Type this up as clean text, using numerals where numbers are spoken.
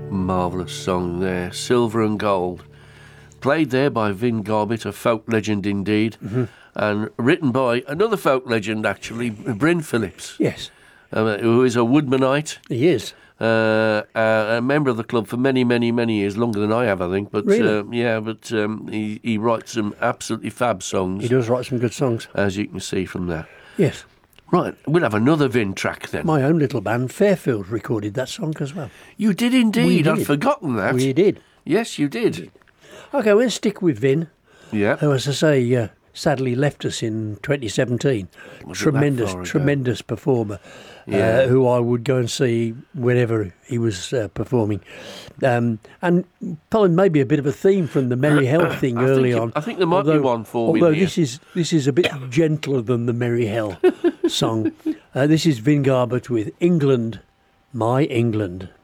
Marvellous song there, Silver and Gold. Played there by Vin Garbett, a folk legend indeed, and written by another folk legend, actually, Bryn Phillips. Yes. Who is a woodmanite. He is. A member of the club for many, many, many years, longer than I have, I think. But Really? he writes some absolutely fab songs. He does write some good songs. As you can see from there. Yes. Right, we'll have another Vin track then. My own little band, Fairfield, recorded that song as well. You did indeed. We I'd did. forgotten that. We did. Yes, you did. Okay, we'll stick with Vin, Yeah. who, as I say, sadly left us in 2017. Was it that far ago? Tremendous performer, Yeah. who I would go and see whenever he was performing. And probably maybe a bit of a theme from the Merry Hell thing early on. I think there might be one for me Although here. this is a bit gentler than the Merry Hell song. This is Vin Garbett with England, My England.